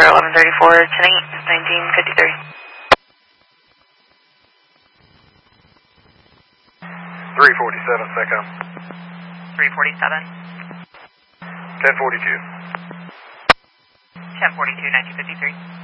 1134 tonight, 1953. 347, SECOM. 347. 1042. 1042, 1953.